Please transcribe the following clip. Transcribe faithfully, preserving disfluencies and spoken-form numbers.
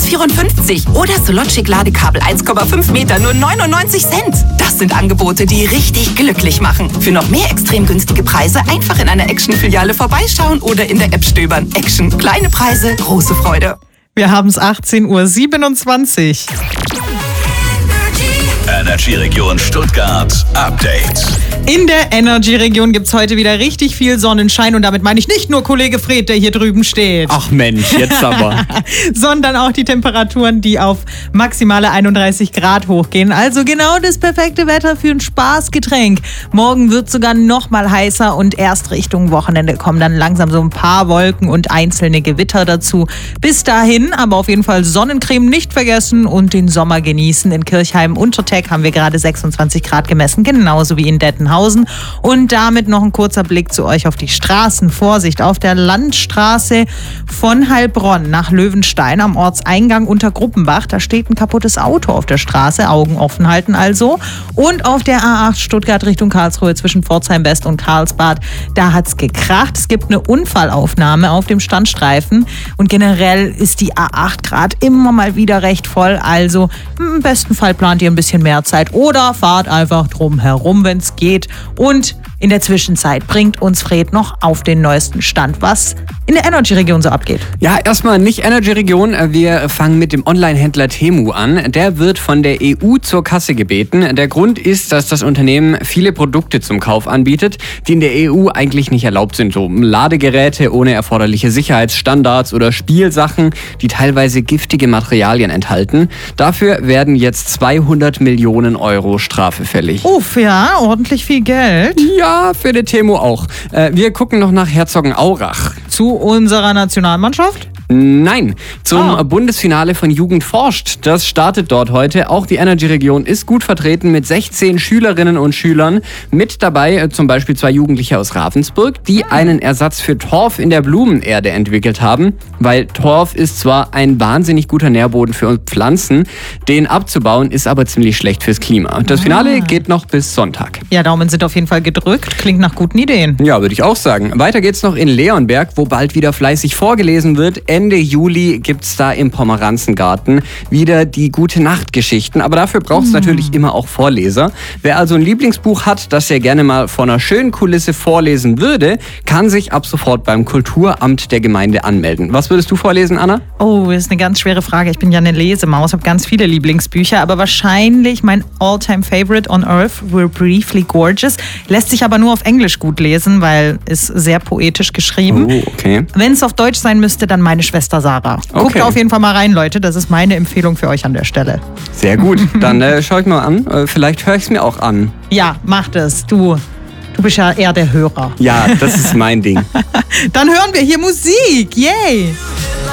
vierundfünfzig oder Sologic-Ladekabel eins Komma fünf Meter nur neunundneunzig Cent. Das sind Angebote, die richtig glücklich machen. Für noch mehr extrem günstige Preise einfach in einer Action-Filiale vorbeischauen oder in der App stöbern. Action. Kleine Preise, große Freude. Wir haben es achtzehn Uhr siebenundzwanzig. Energy-Region Stuttgart Update. In der Energy-Region gibt es heute wieder richtig viel Sonnenschein und damit meine ich nicht nur Kollege Fred, der hier drüben steht. Ach Mensch, jetzt aber. Sondern auch die Temperaturen, die auf maximale einunddreißig Grad hochgehen. Also genau das perfekte Wetter für ein Spaßgetränk. Morgen wird sogar noch mal heißer und erst Richtung Wochenende kommen dann langsam so ein paar Wolken und einzelne Gewitter dazu. Bis dahin aber auf jeden Fall Sonnencreme nicht vergessen und den Sommer genießen. In Kirchheim-Unterteg haben wir gerade sechsundzwanzig Grad gemessen, genauso wie in Dettenhausen. Und damit noch ein kurzer Blick zu euch auf die Straßen. Vorsicht, auf der Landstraße von Heilbronn nach Löwenstein am Ortseingang unter Gruppenbach. Da steht ein kaputtes Auto auf der Straße. Augen offen halten also. Und auf der A acht Stuttgart Richtung Karlsruhe zwischen Pforzheim West und Karlsbad. Da hat es gekracht. Es gibt eine Unfallaufnahme auf dem Standstreifen. Und generell ist die A acht Grad immer mal wieder recht voll. Also im besten Fall plant ihr ein bisschen mehr Zeit oder fahrt einfach drum herum, wenn es geht. Und in der Zwischenzeit bringt uns Fred noch auf den neuesten Stand, was in der Energy-Region so abgeht. Ja, erstmal nicht Energy-Region. Wir fangen mit dem Online-Händler Temu an. Der wird von der E U zur Kasse gebeten. Der Grund ist, dass das Unternehmen viele Produkte zum Kauf anbietet, die in der E U eigentlich nicht erlaubt sind. So Ladegeräte ohne erforderliche Sicherheitsstandards oder Spielsachen, die teilweise giftige Materialien enthalten. Dafür werden jetzt zweihundert Millionen Euro Strafe fällig. Uff, ja, ordentlich viel Geld. Ja, für die Temu auch. Äh, wir gucken noch nach Herzogenaurach. Zu unserer Nationalmannschaft? Nein, zum Ah. Bundesfinale von Jugend forscht. Das startet dort heute. Auch die Energy-Region ist gut vertreten mit sechzehn Schülerinnen und Schülern. Mit dabei äh, zum Beispiel zwei Jugendliche aus Ravensburg, die einen Ersatz für Torf in der Blumenerde entwickelt haben. Weil Torf ist zwar ein wahnsinnig guter Nährboden für uns Pflanzen, den abzubauen ist aber ziemlich schlecht fürs Klima. Das Finale geht noch bis Sonntag. Ja, Daumen sind auf jeden Fall gedrückt. Klingt nach guten Ideen. Ja, würde ich auch sagen. Weiter geht's noch in Leonberg, wo bald wieder fleißig vorgelesen wird. Ende Juli gibt's da im Pomeranzengarten wieder die Gute-Nacht-Geschichten. Aber dafür braucht's mm. natürlich immer auch Vorleser. Wer also ein Lieblingsbuch hat, das er gerne mal vor einer schönen Kulisse vorlesen würde, kann sich ab sofort beim Kulturamt der Gemeinde anmelden. Was würdest du vorlesen, Anna? Oh, das ist eine ganz schwere Frage. Ich bin ja eine Lesemaus, habe ganz viele Lieblingsbücher, aber wahrscheinlich mein All-Time-Favorite on Earth, We're Briefly Gorgeous. Lässt sich aber nur auf Englisch gut lesen, weil es sehr poetisch geschrieben. Oh, okay. Wenn es auf Deutsch sein müsste, dann meine Schwester Sarah. Guckt Okay. auf jeden Fall mal rein, Leute. Das ist meine Empfehlung für euch an der Stelle. Sehr gut. Dann äh, schau ich mal an. Äh, vielleicht höre ich es mir auch an. Ja, macht es. Du, du bist ja eher der Hörer. Ja, das ist mein Ding. Dann hören wir hier Musik. Yay!